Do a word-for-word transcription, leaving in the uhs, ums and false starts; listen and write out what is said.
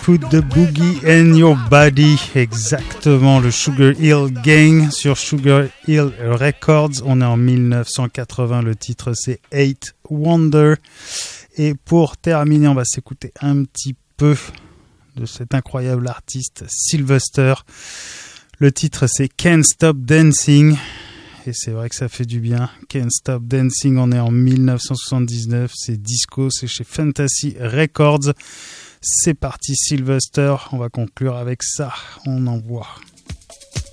Put the Boogie in Your Body, exactement, le Sugar Hill Gang sur Sugar Hill Records. On est en dix-neuf cent quatre-vingts, le titre c'est Eight Wonder. Et pour terminer, on va s'écouter un petit peu de cet incroyable artiste Sylvester. Le titre c'est Can't Stop Dancing. Et c'est vrai que ça fait du bien. Can't Stop Dancing, on est en dix-neuf cent soixante-dix-neuf, c'est disco, c'est chez Fantasy Records. C'est parti Sylvester, on va conclure avec ça, on envoie.